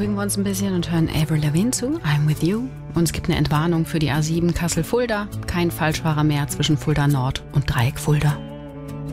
beruhigen wir uns ein bisschen und hören Avril Lavigne zu, I'm With You. Und es gibt eine Entwarnung für die A7 Kassel-Fulda. Kein Falschfahrer mehr zwischen Fulda Nord und Dreieck Fulda.